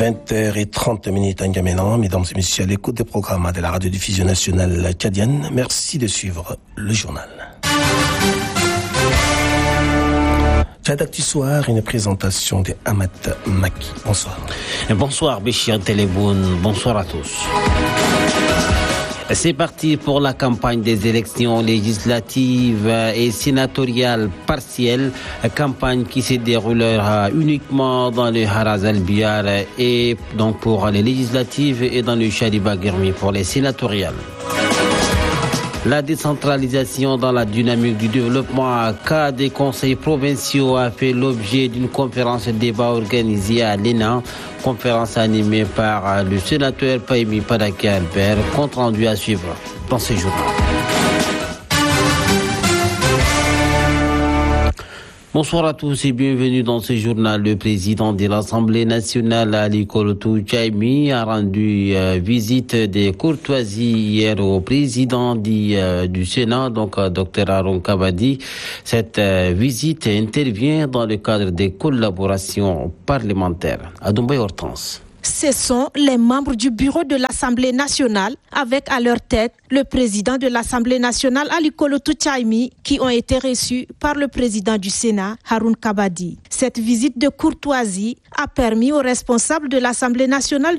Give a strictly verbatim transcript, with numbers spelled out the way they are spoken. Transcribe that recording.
vingt heures trente en N'Djamena. Mesdames et messieurs, à l'écoute des programmes de la radiodiffusion nationale tchadienne, merci de suivre le journal. Tchad Actu Soir, une présentation de Ahmed Maki. Bonsoir. Bonsoir Béchir Téléboun, bonsoir à tous. C'est parti pour la campagne des élections législatives et sénatoriales partielles, campagne qui se déroulera uniquement dans le Haraz al-Biar et donc pour les législatives et dans le Chariba Guermi pour les sénatoriales. La décentralisation dans la dynamique du développement, cas des conseils provinciaux, a fait l'objet d'une conférence débat organisée à l'E N A, conférence animée par le sénateur Paimi Padaki Albert, compte rendu à suivre dans ces journaux. Bonsoir à tous et bienvenue dans ce journal. Le président de l'Assemblée nationale, Ali Kolotou Tchaimi, a rendu euh, visite de courtoisie hier au président du, euh, du Sénat, donc euh, Dr Haroun Kabadi. Cette euh, visite intervient dans le cadre des collaborations parlementaires. Adoumbaye Hortense. Ce sont les membres du bureau de l'Assemblée nationale, avec à leur tête le président de l'Assemblée nationale, Ali Kolotou Tchaimi, qui ont été reçus par le président du Sénat, Haroun Kabadi. Cette visite de courtoisie a permis aux responsables de l'Assemblée nationale